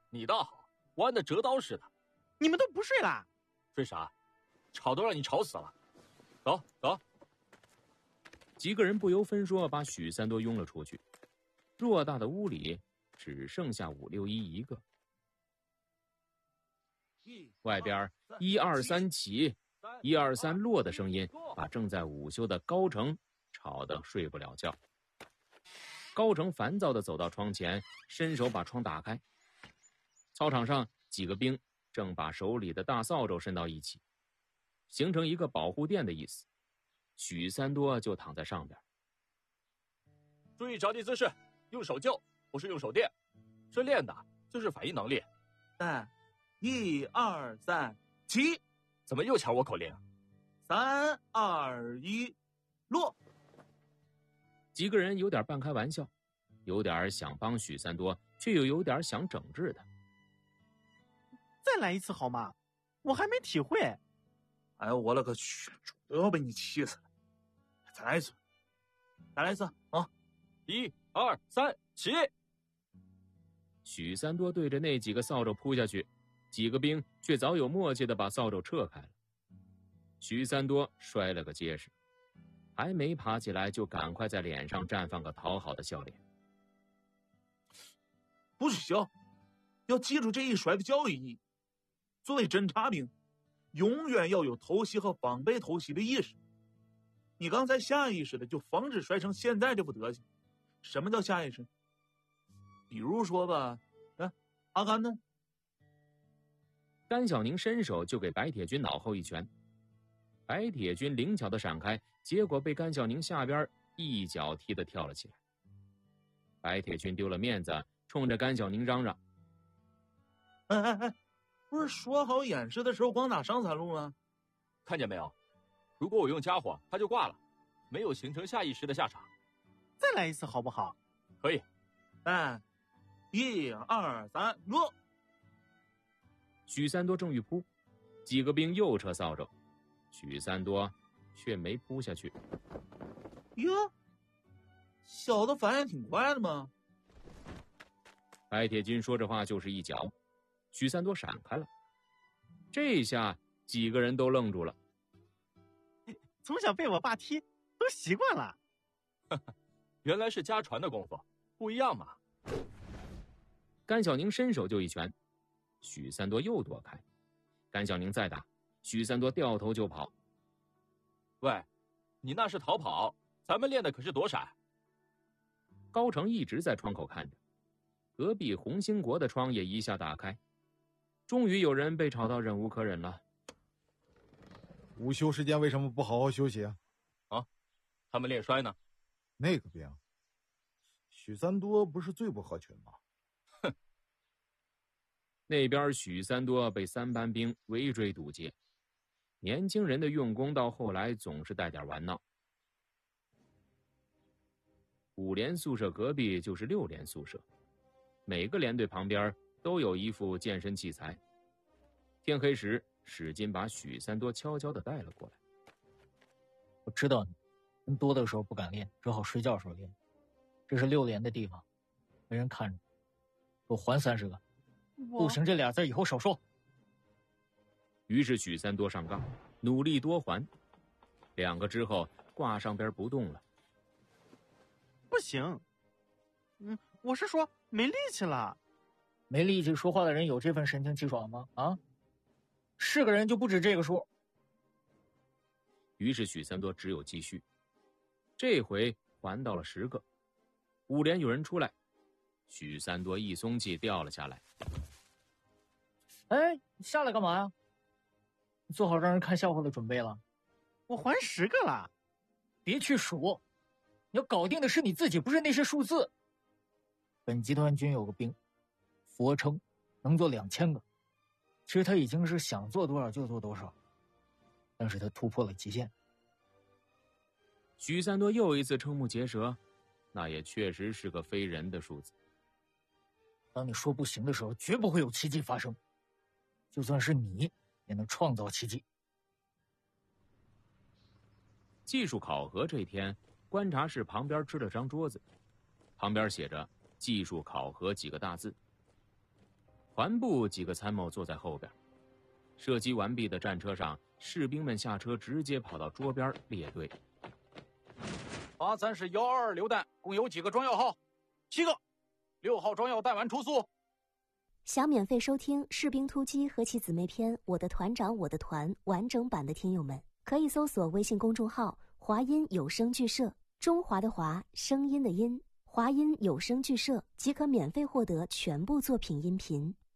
你倒好，弯的折刀似的。 你们都不睡啦？ 睡啥？吵都让你吵死了。走走。 几个人不由分说把许三多拥了出去。偌大的屋里只剩下561一个。外边1、2、3起，1、2、3落的声音把正在午休的高成吵得睡不了觉。高成烦躁地走到窗前，伸手把窗打开。操场上几个兵正把手里的大扫帚伸到一起，形成一个保护垫的意思。许三多就躺在上边。 注意着地姿势，用手救，不是用手垫。这练的就是反应能力。 3、1、2、3，起！ 怎么又抢我口令 ？3、2、1，落！ 几个人有点半开玩笑，有点想帮许三多，却又有点想整治他。 再来一次好吗？我还没体会。 哎呦，我勒个去，都要被你气死了！再来一次，再来一次啊 ！1、2、3，起！ 许三多对着那几个扫帚扑下去，几个兵却早有默契地把扫帚撤开了。许三多摔了个结实，还没爬起来就赶快在脸上绽放个讨好的笑脸。 不许笑，要记住这一摔的教育意义。作为侦察兵，永远要有偷袭和防备偷袭的意识。你刚才下意识的就防止摔成现在这副德行。什么叫下意识？比如说吧，阿甘呢？ 甘小宁伸手就给白铁军脑后一拳，白铁军灵巧的闪开，结果被甘小宁下边一脚踢得跳了起来。白铁军丢了面子，冲着甘小宁嚷嚷： 哎，不是说好演示的时候光打上3路吗？ 看见没有？如果我用家伙，他就挂了，没有形成下意识的下场。 再来一次好不好？ 可以。 1、2、3，落！ 许三多正欲扑，几个兵又撤扫帚，许三多却没扑下去。 哟，小子反应挺快的嘛。 白铁军说这话就是一脚，许三多闪开了。这下几个人都愣住了。 从小被我爸踢，都习惯了。 原来是家传的功夫，不一样嘛。 甘小宁伸手就一拳，许三多又躲开。甘小宁再打，许三多掉头就跑。 喂，你那是逃跑，咱们练的可是躲闪。 高成一直在窗口看着，隔壁红星国的窗也一下打开。终于有人被吵到忍无可忍了。 午休时间为什么不好好休息啊？ 他们练摔呢。 那个兵许三多不是罪不合群吗？ 哼！ 那边许三多被3班兵围追堵截，年轻人的用功到后来总是带点玩闹。5连宿舍隔壁就是6连宿舍，每个连队旁边都有一副健身器材。天黑时，史金把许三多悄悄地带了过来。 我知道你人多的时候不敢练，只好睡觉时候练。这是6连的地方，没人看着，给我还30个。不行这俩字以后少说。 于是许三多上杠，努力多还。2个之后挂上边不动了。 不行，我是说没力气了。 没力气说话的人有这份神清气爽吗？是个人就不止这个数。 于是许三多只有继续，这回还到了10个。5连有人出来，许三多一松气掉了下来。 哎，你下来干嘛呀？你做好让人看笑话的准备了？ 我还10个了。 别去数，你要搞定的是你自己，不是那些数字。本集团军有个兵俯卧撑能做2000个，其实他已经是想做多少就做多少，但是他突破了极限。 许三多又一次瞠目结舌，那也确实是个非人的数字。 当你说不行的时候，绝不会有奇迹发生，就算是你也能创造奇迹。 技术考核这天，观察室旁边支了张桌子，旁边写着技术考核几个大字。 团部几个参谋坐在后边。射击完毕的战车上，士兵们下车直接跑到桌边列队。 83是122榴弹，共有几个装药号？7个。6号装药弹丸出宿。 想免费收听《士兵突击》和其姊妹篇《我的团长我的团》完整版的听友们，可以搜索微信公众号“华音有声剧社”，中华的华，声音的音，华音有声剧社即可免费获得全部作品音频。